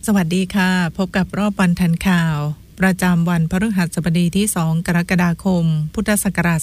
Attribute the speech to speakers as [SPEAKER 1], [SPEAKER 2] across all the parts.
[SPEAKER 1] สวัสดีค่ะพบกับรอบวันทันข่าวประจำวันพฤหัสบดีที่2กรกฎาคมพุทธศักราช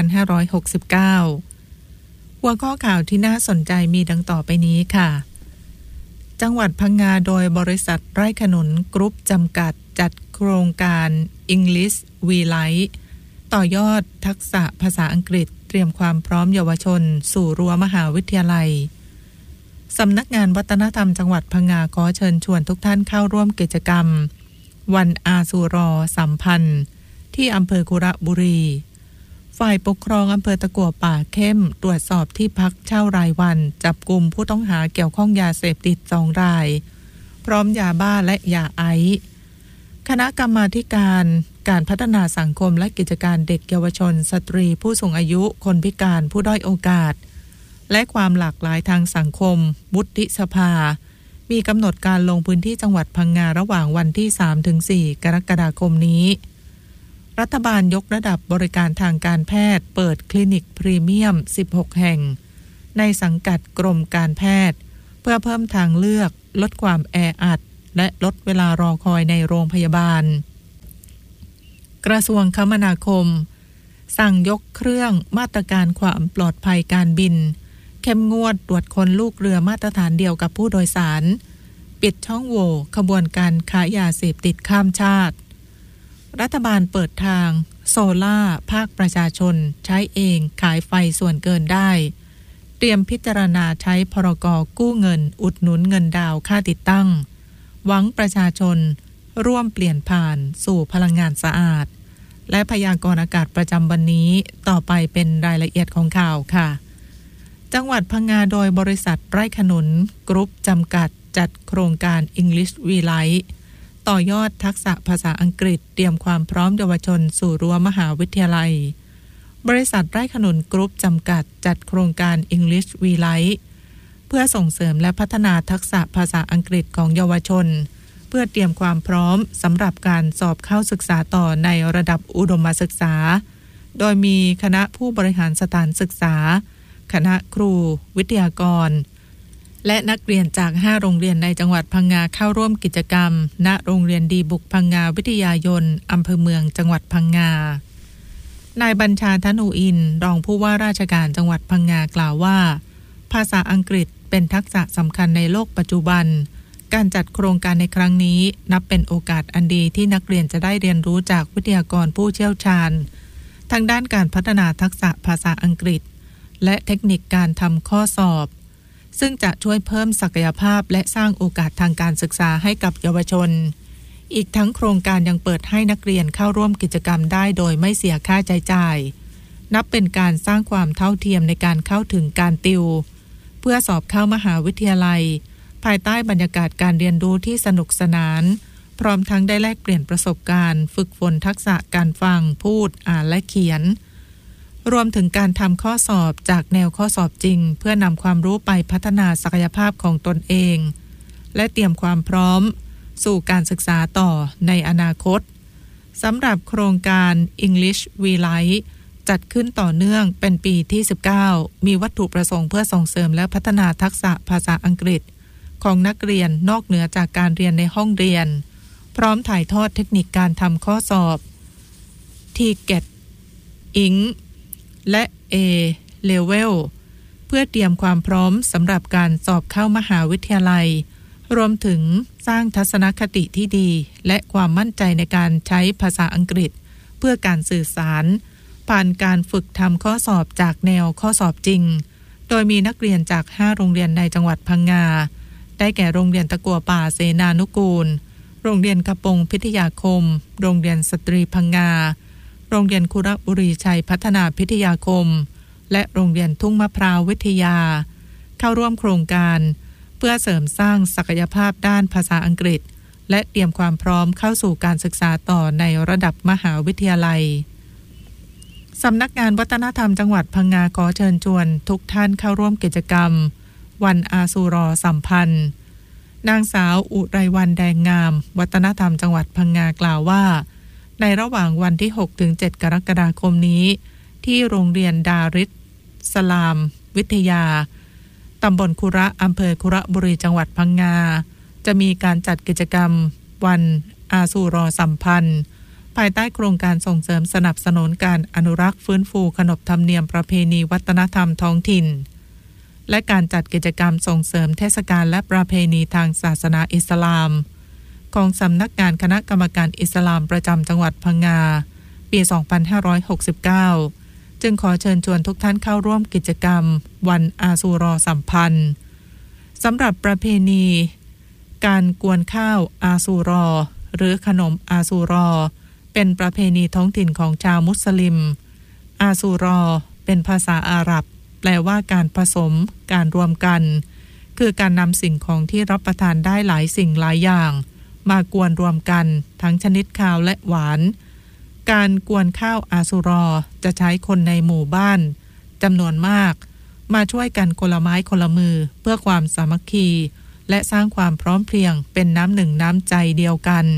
[SPEAKER 1] 2569หัวข้อข่าวที่น่าสนใจมีดังต่อไปนี้ค่ะจังหวัดพังงาโดยบริษัทไร่ขนุนกรุ๊ปจำกัดจัดโครงการ English We Like ต่อยอดทักษะภาษาอังกฤษเตรียมความพร้อมเยาวชนสู่รั้วมหาวิทยาลัยสำนักงานวัฒนธรรมจังหวัดพังงาขอเชิญชวนทุกท่านเข้าร่วมกิจกรรมวันอาสุรอสัมพันธ์ที่อำเภอคุระบุรีฝ่ายปกครองอำเภอตะกั่วป่าเข้มตรวจสอบที่พักเช่ารายวันจับกุมผู้ต้องหาเกี่ยวข้องยาเสพติด2 รายพร้อมยาบ้าและยาไอซ์คณะกรรมาธิการพัฒนาสังคมและกิจการเด็กเยาวชนสตรีผู้สูงอายุคนพิการผู้ด้อยโอกาสและความหลากหลายทางสังคมวุฒิสภามีกำหนดการลงพื้นที่จังหวัดพังงาระหว่างวันที่ 3-4 กรกฎาคมนี้รัฐบาลยกระดับบริการทางการแพทย์เปิดคลินิกพรีเมียม16 แห่งในสังกัดกรมการแพทย์เพื่อเพิ่มทางเลือกลดความแออัดและลดเวลารอคอยในโรงพยาบาลกระทรวงคมนาคมสั่งยกเครื่องมาตรการความปลอดภัยการบินเข้มงวดตรวจคนลูกเรือมาตรฐานเดียวกับผู้โดยสารปิดช่องโหว่ขบวนการค้ายาเสพติดข้ามชาติรัฐบาลเปิดทางโซล่าภาคประชาชนใช้เองขายไฟส่วนเกินได้เตรียมพิจารณาใช้พรก.กู้เงินอุดหนุนเงินดาวค่าติดตั้งหวังประชาชนร่วมเปลี่ยนผ่านสู่พลังงานสะอาดและพยากรณ์อากาศประจำวันนี้ต่อไปเป็นรายละเอียดของข่าวค่ะจังหวัดพังงาโดยบริษัทไร่ขนุนกรุ๊ปจำกัดจัดโครงการ English We Like ต่อยอดทักษะภาษาอังกฤษเตรียมความพร้อมเยาวชนสู่รั้วมหาวิทยาลัยบริษัทไร่ขนุนกรุ๊ปจำกัดจัดโครงการ English We Like เพื่อส่งเสริมและพัฒนาทักษะภาษาอังกฤษของเยาวชนเพื่อเตรียมความพร้อมสำหรับการสอบเข้าศึกษาต่อในระดับอุดมศึกษาโดยมีคณะผู้บริหารสถานศึกษาคณะครูวิทยากรและนักเรียนจาก5โรงเรียนในจังหวัดพังงาเข้าร่วมกิจกรรมณโรงเรียนดีบุกพังงาวิทยายนอำเภอเมืองจังหวัดพังงานายบัญชาธนูอินรองผู้ว่าราชการจังหวัดพังงากล่าวว่าภาษาอังกฤษเป็นทักษะสำคัญในโลกปัจจุบันการจัดโครงการในครั้งนี้นับเป็นโอกาสอันดีที่นักเรียนจะได้เรียนรู้จากวิทยากรผู้เชี่ยวชาญทางด้านการพัฒนาทักษะภาษาอังกฤษและเทคนิคการทำข้อสอบซึ่งจะช่วยเพิ่มศักยภาพและสร้างโอกาสทางการศึกษาให้กับเยาวชนอีกทั้งโครงการยังเปิดให้นักเรียนเข้าร่วมกิจกรรมได้โดยไม่เสียค่าใช้จ่ายนับเป็นการสร้างความเท่าเทียมในการเข้าถึงการติวเพื่อสอบเข้ามหาวิทยาลัยภายใต้บรรยากาศการเรียนรู้ที่สนุกสนานพร้อมทั้งได้แลกเปลี่ยนประสบการณ์ฝึกฝนทักษะการฟังพูดอ่านและเขียนรวมถึงการทำข้อสอบจากแนวข้อสอบจริงเพื่อนำความรู้ไปพัฒนาศักยภาพของตนเองและเตรียมความพร้อมสู่การศึกษาต่อในอนาคตสำหรับโครงการ English We Like จัดขึ้นต่อเนื่องเป็นปีที่19มีวัตถุประสงค์เพื่อส่งเสริมและพัฒนาทักษะภาษาอังกฤษของนักเรียนนอกเหนือจากการเรียนในห้องเรียนพร้อมถ่ายทอดเทคนิคการทำข้อสอบ TGET Engและ A Level เพื่อเตรียมความพร้อมสำหรับการสอบเข้ามหาวิทยาลัยรวมถึงสร้างทัศนคติที่ดีและความมั่นใจในการใช้ภาษาอังกฤษเพื่อการสื่อสารผ่านการฝึกทำข้อสอบจากแนวข้อสอบจริงโดยมีนักเรียนจาก5โรงเรียนในจังหวัดพังงาได้แก่โรงเรียนตะกั่วป่าเสนานุกูลโรงเรียนกระปงพิทยาคมโรงเรียนสตรีพังงาโรงเรียนคุระบุรีชัยพัฒนาพิทยาคมและโรงเรียนทุ่งมะพร้าววิทยาเข้าร่วมโครงการเพื่อเสริมสร้างศักยภาพด้านภาษาอังกฤษและเตรียมความพร้อมเข้าสู่การศึกษาต่อในระดับมหาวิทยาลัยสำนักงานวัฒนธรรมจังหวัดพังงาขอเชิญชวนทุกท่านเข้าร่วมกิจกรรมวันอาสุรอสัมพันธ์นางสาวอุไรวรรณแดงงามวัฒนธรรมจังหวัดพังงากล่าวว่าในระหว่างวันที่ 6-7 กรกฎาคมนี้ที่โรงเรียนดาริสสลามวิทยาตำบลคุระอำเภอคุระบุรีจังหวัดพังงาจะมีการจัดกิจกรรมวันอาซูรอสัมพันธ์ภายใต้โครงการส่งเสริมสนับสนุนการอนุรักษ์ฟื้นฟูขนบธรรมเนียมประเพณีวัฒนธรรมท้องถิ่นและการจัดกิจกรรมส่งเสริมเทศกาลและประเพณีทางศาสนาอิสลามของสำนักงานคณะกรรมการอิสลามประจำจังหวัดพังงาปี 2569 จึงขอเชิญชวนทุกท่านเข้าร่วมกิจกรรมวันอาซูรอสัมพันธ์สำหรับประเพณีการกวนข้าวอาซูรอหรือขนมอาซูรอเป็นประเพณีท้องถิ่นของชาวมุสลิมอาซูรอเป็นภาษาอาหรับแปลว่าการผสมการรวมกันคือการนำสิ่งของที่รับประทานได้หลายสิ่งหลายอย่างมากวนรวมกันทั้งชนิดข้าวและหวานการกวนข้าวอาซูรอจะใช้คนในหมู่บ้านจำนวนมากมาช่วยกันคนละไม้คนละมือเพื่อความสามัคคีและสร้างความพร้อมเพรียงเป็นน้ำหนึ่งน้ำใจเดียวกัน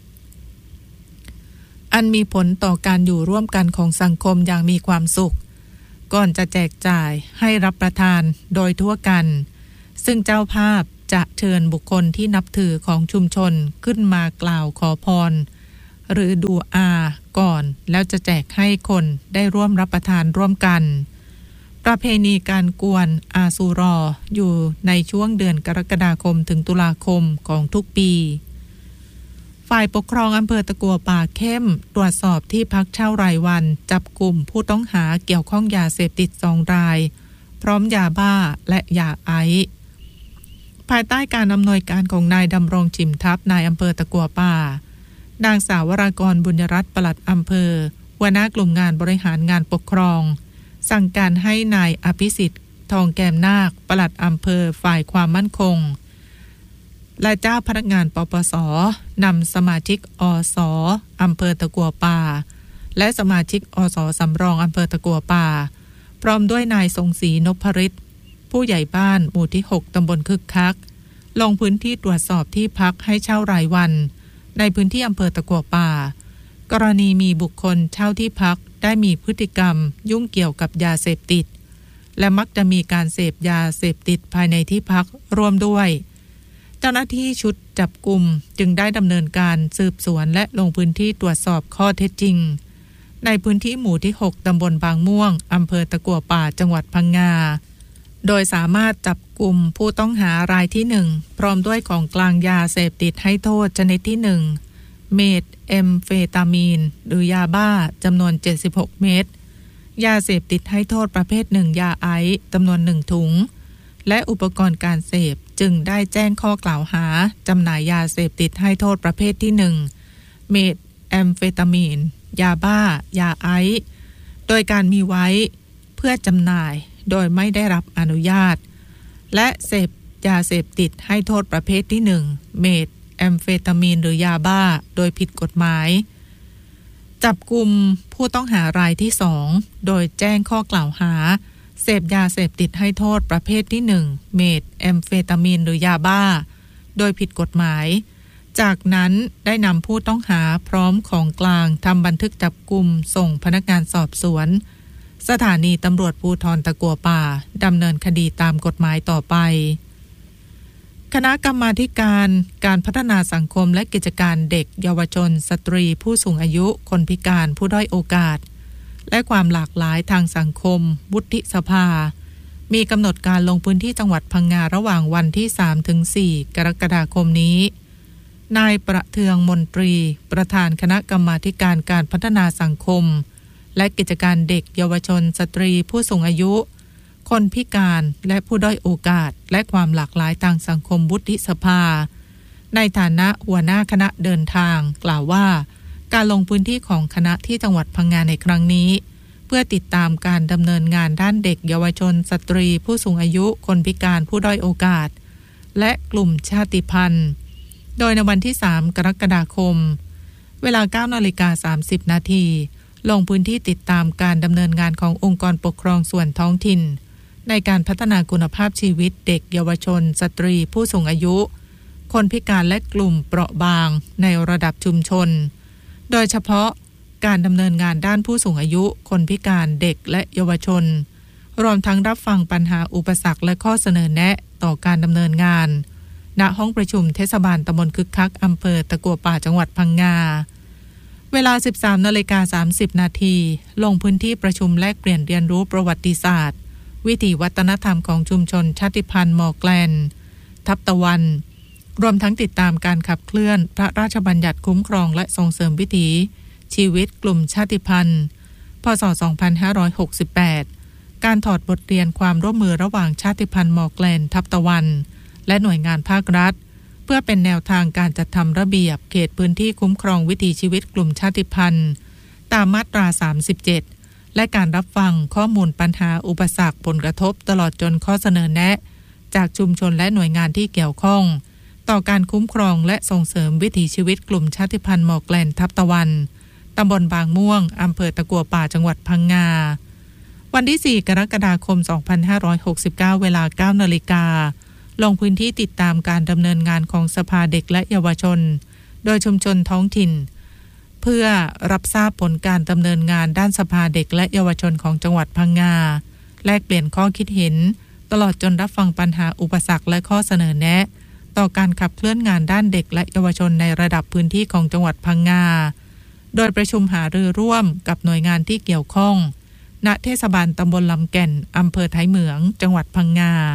[SPEAKER 1] อันมีผลต่อการอยู่ร่วมกันของสังคมอย่างมีความสุขก่อนจะแจกจ่ายให้รับประทานโดยทั่วกันซึ่งเจ้าภาพจะเชิญบุคคลที่นับถือของชุมชนขึ้นมากล่าวขอพรหรือดูอาก่อนแล้วจะแจกให้คนได้ร่วมรับประทานร่วมกันประเพณีการกวนอาซูรออยู่ในช่วงเดือนกรกฎาคมถึงตุลาคมของทุกปีฝ่ายปกครองอำเภอตะกัวป่าเข้มตรวจสอบที่พักเช่ารายวันจับกลุ่มผู้ต้องหาเกี่ยวข้องยาเสพติด2 รายพร้อมยาบ้าและยาไอซ์ภายใต้การอำนวยการของนายดำรงชิมทัพนายอำเภอตะกัวป่านางสาววรากรบุญยรัตน์ปลัดอำเภอหัวหน้ากลุ่มงานบริหารงานปกครองสั่งการให้นายอภิสิทธิ์ทองแก้มนาคปลัดอำเภอฝ่ายความมั่นคงและเจ้าพนักงานปปส.นำสมาชิกอส.อำเภอตะกัวป่าและสมาชิกอส.สำรองอำเภอตะกัวป่าพร้อมด้วยนายทรงศรีนพฤทธิ์ผู้ใหญ่บ้านหมู่ที่6ตำบลคึกคักลงพื้นที่ตรวจสอบที่พักให้เช่ารายวันในพื้นที่อำเภอตะกัวป่ากรณีมีบุคคลเช่าที่พักได้มีพฤติกรรมยุ่งเกี่ยวกับยาเสพติดและมักจะมีการเสพยาเสพติดภายในที่พักร่วมด้วยเจ้าหน้าที่ชุดจับกุมจึงได้ดำเนินการสืบสวนและลงพื้นที่ตรวจสอบข้อเท็จจริงในพื้นที่หมู่ที่6ตำบลบางม่วงอำเภอตะกัวป่าจังหวัดพังงาโดยสามารถจับกุมผู้ต้องหารายที่1พร้อมด้วยของกลางยาเสพติดให้โทษชนิดที่1เมทแอมเฟตามีนหรือยาบ้าจำนวน76เม็ดยาเสพติดให้โทษประเภท1ยาไอซ์จำนวน1ถุงและอุปกรณ์การเสพจึงได้แจ้งข้อกล่าวหาจำหน่ายยาเสพติดให้โทษประเภทที่1เมทแอมเฟตามีนยาบ้ายาไอซ์โดยการมีไว้เพื่อจำหน่ายโดยไม่ได้รับอนุญาตและเสพยาเสพติดให้โทษประเภทที่1เมทแอมเฟตามีนหรือยาบ้าโดยผิดกฎหมายจับกุมผู้ต้องหารายที่2โดยแจ้งข้อกล่าวหาเสพยาเสพติดให้โทษประเภทที่1เมทแอมเฟตามีนหรือยาบ้าโดยผิดกฎหมายจากนั้นได้นำผู้ต้องหาพร้อมของกลางทำบันทึกจับกุมส่งพนักงานสอบสวนสถานีตำรวจภูธรตะกัวป่าดำเนินคดีตามกฎหมายต่อไปคณะกรรมาธิการพัฒนาสังคมและกิจการเด็กเยาวชนสตรีผู้สูงอายุคนพิการผู้ด้อยโอกาสและความหลากหลายทางสังคมวุฒิสภามีกำหนดการลงพื้นที่จังหวัดพังงาระหว่างวันที่ 3-4 กรกฎาคมนี้นายประเทืองมนตรีประธานคณะกรรมาธิการพัฒนาสังคมและกิจการเด็กเยาวชนสตรีผู้สูงอายุคนพิการและผู้ด้อยโอกาสและความหลากหลายทางสังคมวุฒิสภาในฐานะหัวหน้าคณะเดินทางกล่าวว่าการลงพื้นที่ของคณะที่จังหวัดพังงาในครั้งนี้เพื่อติดตามการดำเนินงานด้านเด็กเยาวชนสตรีผู้สูงอายุคนพิการผู้ด้อยโอกาสและกลุ่มชาติพันธุ์โดยในวันที่3 กรกฎาคมเวลา 9:30 น.ลงพื้นที่ติดตามการดำเนินงานขององค์กรปกครองส่วนท้องถิ่นในการพัฒนาคุณภาพชีวิตเด็กเยาวชนสตรีผู้สูงอายุคนพิการและกลุ่มเปราะบางในระดับชุมชนโดยเฉพาะการดำเนินงานด้านผู้สูงอายุคนพิการเด็กและเยาวชนรวมทั้งรับฟังปัญหาอุปสรรคและข้อเสนอแนะต่อการดำเนินงานณห้องประชุมเทศบาลตำบลคึกคักอำเภอตะกัวป่าจังหวัดพังงาเวลา 13:30 น.ลงพื้นที่ประชุมแลกเปลี่ยนเรียนรู้ประวัติศาสตร์วิถีวัฒนธรรมของชุมชนชาติพันธุ์มอร์แกลนทับตะวันรวมทั้งติดตามการขับเคลื่อนพระราชบัญญัติคุ้มครองและส่งเสริมวิถีชีวิตกลุ่มชาติพันธุ์พ.ศ. 2568การถอดบทเรียนความร่วมมือระหว่างชาติพันธุ์มอร์แกลนทับตะวันและหน่วยงานภาครัฐเพื่อเป็นแนวทางการจัดทำระเบียบเขตพื้นที่คุ้มครองวิถีชีวิตกลุ่มชาติพันธุ์ตามมาตรา 37และการรับฟังข้อมูลปัญหาอุปสรรคผลกระทบตลอดจนข้อเสนอแนะจากชุมชนและหน่วยงานที่เกี่ยวข้องต่อการคุ้มครองและส่งเสริมวิถีชีวิตกลุ่มชาติพันธุ์มอร์แกลนทับตะวันตำบลบางม่วงอำเภอตะกัวป่าจังหวัดพังงาวันที่ 4 กรกฎาคม 2569 เวลา 9 นาฬิกาลงพื้นที่ติดตามการดำเนินงานของสภาเด็กและเยาวชนโดยชุมชนท้องถิ่นเพื่อรับทราบผลการดำเนินงานด้านสภาเด็กและเยาวชนของจังหวัดพังงาแลกเปลี่ยนข้อคิดเห็นตลอดจนรับฟังปัญหาอุปสรรคและข้อเสนอแนะต่อการขับเคลื่อนงานด้านเด็กและเยาวชนในระดับพื้นที่ของจังหวัดพังงาโดยประชุมหารือร่วมกับหน่วยงานที่เกี่ยวข้องณเทศบาลตำบลลำแก่นอำเภอท้ายเหมืองจังหวัดพังงา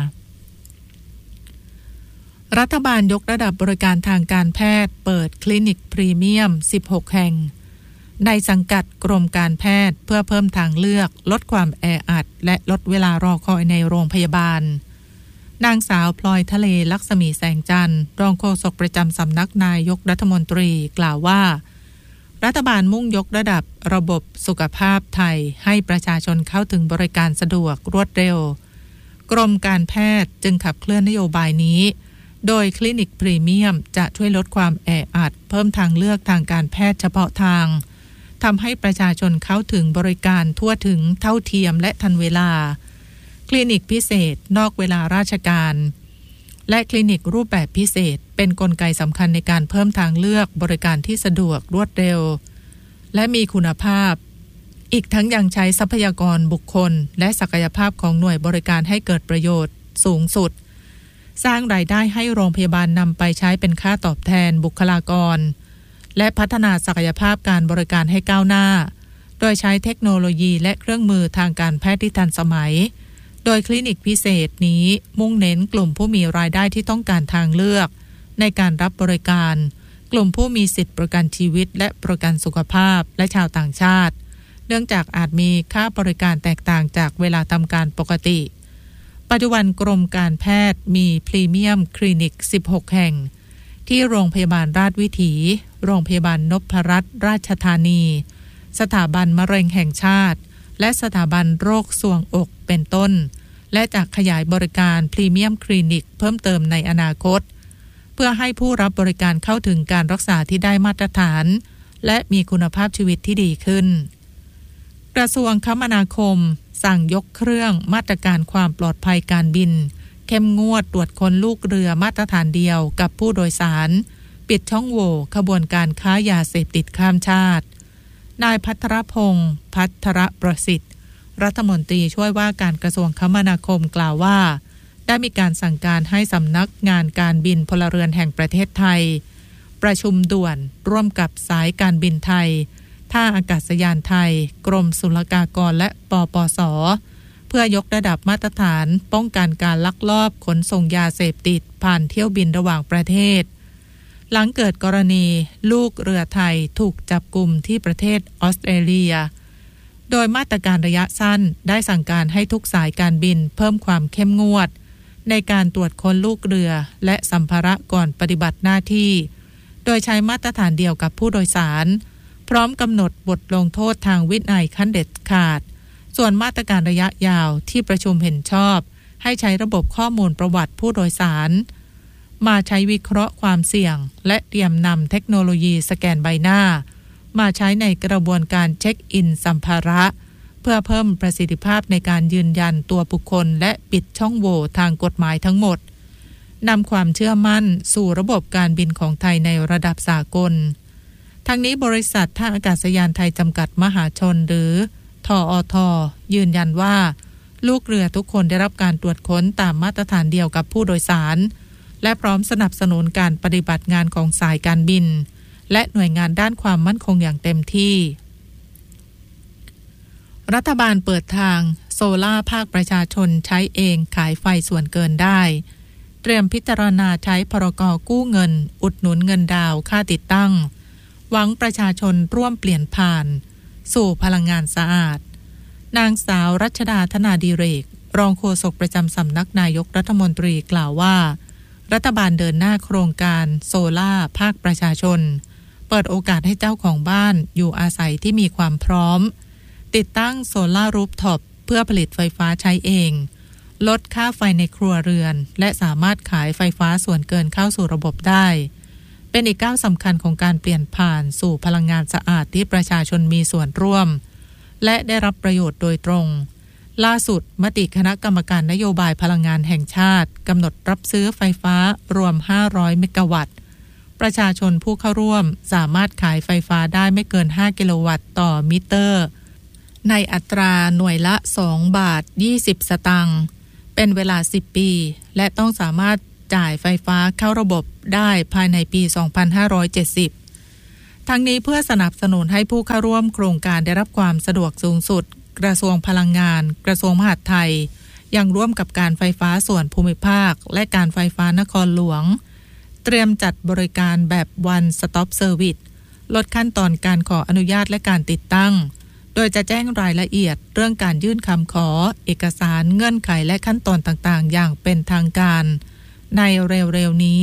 [SPEAKER 1] รัฐบาลยกระดับบริการทางการแพทย์เปิดคลินิกพรีเมียม 16 แห่งในสังกัดกรมการแพทย์เพื่อเพิ่มทางเลือกลดความแออัดและลดเวลารอคอยในโรงพยาบาลนางสาวพลอยทะเลลักษมีแสงจันทร์รองโฆษกประจำสำนักนายกรัฐมนตรีกล่าวว่ารัฐบาลมุ่งยกระดับระบบสุขภาพไทยให้ประชาชนเข้าถึงบริการสะดวกรวดเร็วกรมการแพทย์จึงขับเคลื่อนนโยบายนี้โดยคลินิกพรีเมียมจะช่วยลดความแออัดเพิ่มทางเลือกทางการแพทย์เฉพาะทางทำให้ประชาชนเข้าถึงบริการทั่วถึงเท่าเทียมและทันเวลาคลินิกพิเศษนอกเวลาราชการและคลินิกรูปแบบพิเศษเป็นกลไกสำคัญในการเพิ่มทางเลือกบริการที่สะดวกรวดเร็วและมีคุณภาพอีกทั้งยังใช้ทรัพยากรบุคคลและศักยภาพของหน่วยบริการให้เกิดประโยชน์สูงสุดสร้างรายได้ให้โรงพยาบาลนำไปใช้เป็นค่าตอบแทนบุคลากรและพัฒนาศักยภาพการบริการให้ก้าวหน้าโดยใช้เทคโนโลยีและเครื่องมือทางการแพทย์ที่ทันสมัยโดยคลินิกพิเศษนี้มุ่งเน้นกลุ่มผู้มีรายได้ที่ต้องการทางเลือกในการรับบริการกลุ่มผู้มีสิทธิประกันชีวิตและประกันสุขภาพและชาวต่างชาติเนื่องจากอาจมีค่าบริการแตกต่างจากเวลาทำการปกติปัจจุบันกรมการแพทย์มีพรีเมียมคลินิก 16 แห่งที่โรงพยาบาลราชวิถีโรงพยาบาลนพรัตน์ราชธานีสถาบันมะเร็งแห่งชาติและสถาบันโรคทรวงอกเป็นต้นและจะขยายบริการพรีเมียมคลินิกเพิ่มเติมในอนาคตเพื่อให้ผู้รับบริการเข้าถึงการรักษาที่ได้มาตรฐานและมีคุณภาพชีวิตที่ดีขึ้นกระทรวงคมนาคมสั่งยกเครื่องมาตรการความปลอดภัยการบินเข้มงวดตรวจค้นลูกเรือมาตรฐานเดียวกับผู้โดยสารปิดช่องโหว่ขบวนการค้ายาเสพติดข้ามชาตินายภัทรพงษ์ภัทรประสิทธิ์รัฐมนตรีช่วยว่าการกระทรวงคมนาคมกล่าวว่าได้มีการสั่งการให้สำนักงานการบินพลเรือนแห่งประเทศไทยประชุมด่วนร่วมกับสายการบินไทยท่าอากาศยานไทยกรมศุลกากรและปปส.เพื่อยกระดับมาตรฐานป้องกันการลักลอบขนส่งยาเสพติดผ่านเที่ยวบินระหว่างประเทศหลังเกิดกรณีลูกเรือไทยถูกจับกุมที่ประเทศออสเตรเลียโดยมาตรการระยะสั้นได้สั่งการให้ทุกสายการบินเพิ่มความเข้มงวดในการตรวจค้นลูกเรือและสัมภาระก่อนปฏิบัติหน้าที่โดยใช้มาตรฐานเดียวกับผู้โดยสารพร้อมกำหนดบทลงโทษทางวินัยขั้นเด็ดขาดส่วนมาตรการระยะยาวที่ประชุมเห็นชอบให้ใช้ระบบข้อมูลประวัติผู้โดยสารมาใช้วิเคราะห์ความเสี่ยงและเตรียมนำเทคโนโลยีสแกนใบหน้ามาใช้ในกระบวนการเช็คอินสัมภาระเพื่อเพิ่มประสิทธิภาพในการยืนยันตัวบุคคลและปิดช่องโหว่ทางกฎหมายทั้งหมดนำความเชื่อมั่นสู่ระบบการบินของไทยในระดับสากลทั้งนี้บริษัทท่าอากาศยานไทยจำกัดมหาชนหรือทอท.ยืนยันว่าลูกเรือทุกคนได้รับการตรวจค้นตามมาตรฐานเดียวกับผู้โดยสารและพร้อมสนับสนุนการปฏิบัติงานของสายการบินและหน่วยงานด้านความมั่นคงอย่างเต็มที่รัฐบาลเปิดทางโซล่าภาคประชาชนใช้เองขายไฟส่วนเกินได้เตรียมพิจารณาใช้พรก.กู้เงินอุดหนุนเงินดาวค่าติดตั้งหวังประชาชนร่วมเปลี่ยนผ่านสู่พลังงานสะอาดนางสาวรัชดาธนาดิเรกรองโฆษกประจำสำนักนายกรัฐมนตรีกล่าวว่ารัฐบาลเดินหน้าโครงการโซล่าภาคประชาชนเปิดโอกาสให้เจ้าของบ้านอยู่อาศัยที่มีความพร้อมติดตั้งโซล่ารูฟท็อปเพื่อผลิตไฟฟ้าใช้เองลดค่าไฟในครัวเรือนและสามารถขายไฟฟ้าส่วนเกินเข้าสู่ระบบได้เป็นอีกก้าวสำคัญของการเปลี่ยนผ่านสู่พลังงานสะอาดที่ประชาชนมีส่วนร่วมและได้รับประโยชน์โดยตรงล่าสุดมติคณะกรรมการนโยบายพลังงานแห่งชาติกำหนดรับซื้อไฟฟ้ารวม500เมกะวัตต์ประชาชนผู้เข้าร่วมสามารถขายไฟฟ้าได้ไม่เกิน5กิโลวัตต์ต่อมิเตอร์ในอัตราหน่วยละ2 บาท 20 สตางค์เป็นเวลา10 ปีและต้องสามารถจ่ายไฟฟ้าเข้าระบบได้ภายในปี 2570 ทั้งนี้เพื่อสนับสนุนให้ผู้เข้าร่วมโครงการได้รับความสะดวกสูงสุดกระทรวงพลังงานกระทรวงมหาดไทยยังร่วมกับการไฟฟ้าส่วนภูมิภาคและการไฟฟ้านครหลวงเตรียมจัดบริการแบบ One Stop Service ลดขั้นตอนการขออนุญาตและการติดตั้งโดยจะแจ้งรายละเอียดเรื่องการยื่นคำขอเอกสารเงื่อนไขและขั้นตอนต่างๆอย่างเป็นทางการในเร็วๆนี้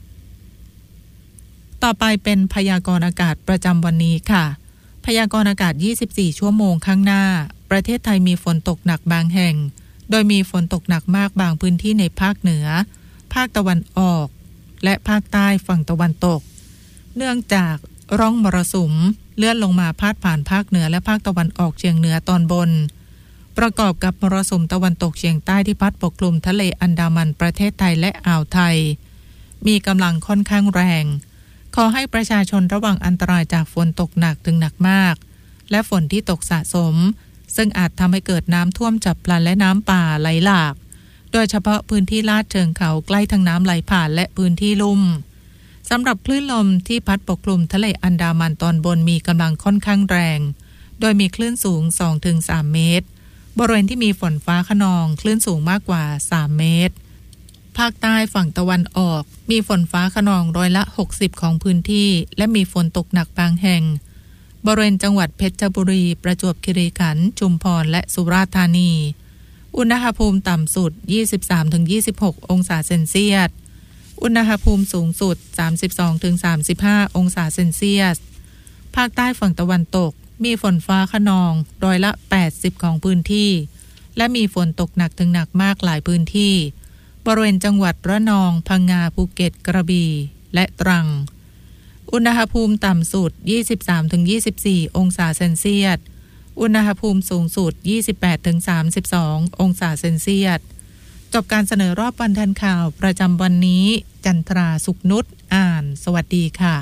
[SPEAKER 1] ต่อไปเป็นพยากรณ์อากาศประจำวันนี้ค่ะพยากรณ์อากาศ24ชั่วโมงข้างหน้าประเทศไทยมีฝนตกหนักบางแห่งโดยมีฝนตกหนักมากบางพื้นที่ในภาคเหนือภาคตะวันออกและภาคใต้ฝั่งตะวันตกเนื่องจากร่องมรสุมเลื่อนลงมาพาดผ่านภาคเหนือและภาคตะวันออกเฉียงเหนือตอนบนประกอบกับมรสุมตะวันตกเฉียงใต้ที่พัดปกคลุมทะเลอันดามันประเทศไทยและอ่าวไทยมีกำลังค่อนข้างแรงขอให้ประชาชนระวังอันตรายจากฝนตกหนักถึงหนักมากและฝนที่ตกสะสมซึ่งอาจทำให้เกิดน้ำท่วมฉับพลันและน้ำป่าไหลหลากโดยเฉพาะพื้นที่ลาดเชิงเขาใกล้ทางน้ำไหลผ่านและพื้นที่ลุ่มสำหรับคลื่นลมที่พัดปกคลุมทะเลอันดามันตอนบนมีกำลังค่อนข้างแรงโดยมีคลื่นสูง 2-3 เมตรบริเวณที่มีฝนฟ้าคะนองคลื่นสูงมากกว่า3 เมตรภาคใต้ฝั่งตะวันออกมีฝนฟ้าคะนองร้อยละ60ของพื้นที่และมีฝนตกหนักบางแห่งบริเวณจังหวัดเพชรบุรีประจวบคีรีขันธ์ชุมพรและสุราษฎร์ธานีอุณหภูมิต่ำสุด 23-26 องศาเซนเซียสอุณหภูมิสูงสุด 32-35 องศาเซนเซียสภาคใต้ฝั่งตะวันตกมีฝนฟ้าคะนองร้อยละ80ของพื้นที่และมีฝนตกหนักถึงหนักมากหลายพื้นที่บริเวณจังหวัดระนองพังงาภูเก็ตกระบี่และตรังอุณหภูมิต่ำสุด 23-24 องศาเซนเซียสอุณหภูมิสูงสุด 28-32 องศาเซนเซียสจบการเสนอรอบวันทันข่าวประจำวันนี้จันทราสุขนุชอ่านสวัสดีค่ะ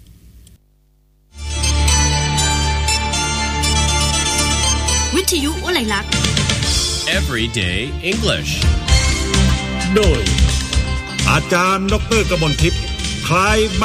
[SPEAKER 2] วิทยุอะไรลักษณ์
[SPEAKER 3] Everyday English
[SPEAKER 4] โดยอาจารย์ดร.กมลทิพย์คล้าย